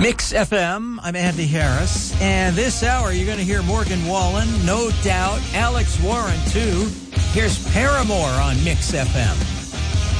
Mix FM, I'm Andy Harris, and this hour you're going to hear Morgan Wallen, No Doubt, Alex Warren too. Here's Paramore on Mix FM.